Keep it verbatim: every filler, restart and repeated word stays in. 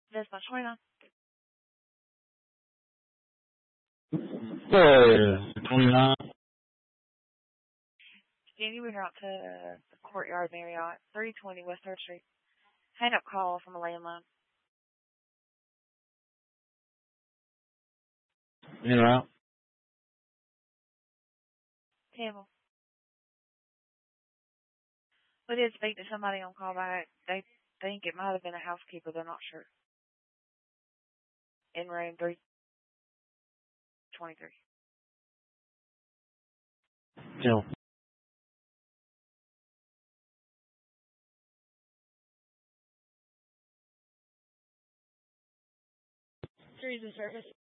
This much twenty-nine. Yeah, twenty-nine. Danny, we are out to the Courtyard Marriott, three twenty West third Street. Hang up call from a landline. In or out? Campbell. We did speak to somebody on callback. They think it might have been a housekeeper. They're not sure. In room three twenty-three. Yeah. Trees and service.